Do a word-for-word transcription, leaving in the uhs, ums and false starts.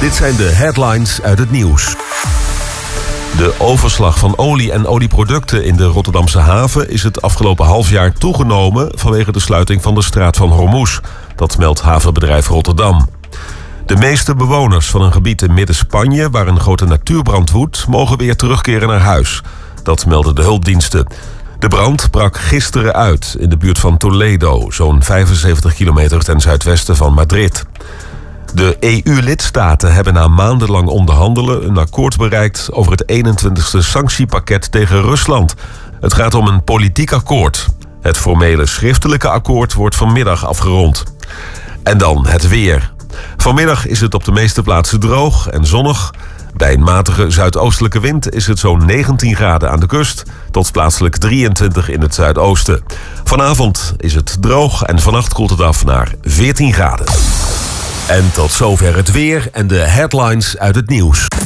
Dit zijn de headlines uit het nieuws. De overslag van olie en olieproducten in de Rotterdamse haven is het afgelopen half jaar toegenomen vanwege de sluiting van de straat van Hormuz. Dat meldt havenbedrijf Rotterdam. De meeste bewoners van een gebied in Midden-Spanje waar een grote natuurbrand woedt, mogen weer terugkeren naar huis. Dat melden de hulpdiensten. De brand brak gisteren uit in de buurt van Toledo, zo'n vijfenzeventig kilometer ten zuidwesten van Madrid. De E U-lidstaten hebben na maandenlang onderhandelen een akkoord bereikt over het eenentwintigste sanctiepakket tegen Rusland. Het gaat om een politiek akkoord. Het formele schriftelijke akkoord wordt vanmiddag afgerond. En dan het weer. Vanmiddag is het op de meeste plaatsen droog en zonnig. Bij een matige zuidoostelijke wind is het zo'n negentien graden aan de kust tot plaatselijk drieëntwintig in het zuidoosten. Vanavond is het droog en vannacht koelt het af naar veertien graden. En tot zover het weer en de headlines uit het nieuws.